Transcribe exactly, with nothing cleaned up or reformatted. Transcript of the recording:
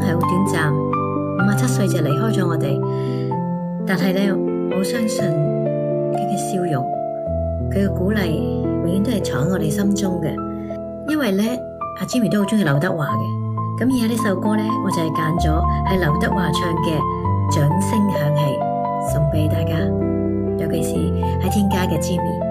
係好短暫，五十七歲就離開咗我哋。但係咧，我相信佢嘅笑容，佢嘅鼓勵，永遠都係藏喺我哋心中嘅。因為咧，阿 Jimmy 都好中意劉德華嘅。咁而家呢首歌咧，我就係揀咗係劉德華唱嘅《掌聲響起》，送俾大家，尤其是喺天家嘅 Jimmy。